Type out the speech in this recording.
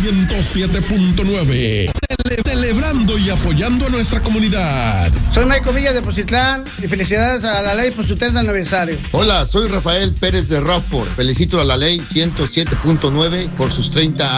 107.9. Celebrando y apoyando a nuestra comunidad. Soy Michael Villa de Pozitlán y felicidades a la ley por su 30 aniversario. Hola, soy Rafael Pérez de Rockford. Felicito a la ley 107.9 por sus 30 años.